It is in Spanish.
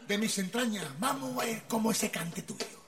de mis entrañas. Vamos a ver cómo ese cante tuyo.